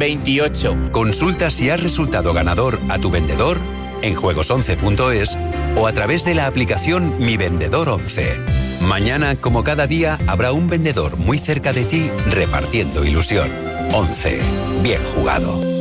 28. Consulta si has resultado ganador a tu vendedor en juegos11.es o a través de la aplicación Mi Vendedor 11. Mañana, como cada día, habrá un vendedor muy cerca de ti repartiendo ilusión. 11. Bien jugado.